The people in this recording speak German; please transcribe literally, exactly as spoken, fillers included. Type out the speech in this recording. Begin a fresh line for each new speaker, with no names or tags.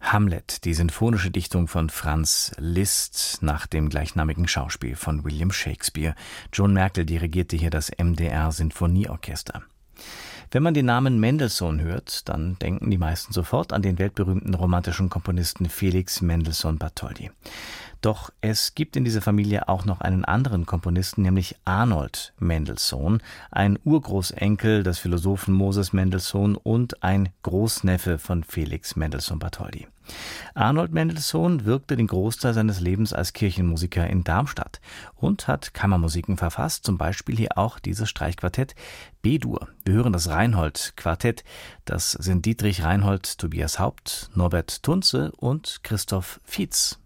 Hamlet, die sinfonische Dichtung von Franz Liszt nach dem gleichnamigen Schauspiel von William Shakespeare. John Merkel dirigierte hier das M D R-Sinfonieorchester. Wenn man den Namen Mendelssohn hört, dann denken die meisten sofort an den weltberühmten romantischen Komponisten Felix Mendelssohn Bartholdy. Doch es gibt in dieser Familie auch noch einen anderen Komponisten, nämlich Arnold Mendelssohn, ein Urgroßenkel des Philosophen Moses Mendelssohn und ein Großneffe von Felix Mendelssohn Bartholdy. Arnold Mendelssohn wirkte den Großteil seines Lebens als Kirchenmusiker in Darmstadt und hat Kammermusiken verfasst, zum Beispiel hier auch dieses Streichquartett B-Dur. Wir hören das Reinhold-Quartett. Das sind Dietrich Reinhold, Tobias Haupt, Norbert Tunze und Christoph Fietz.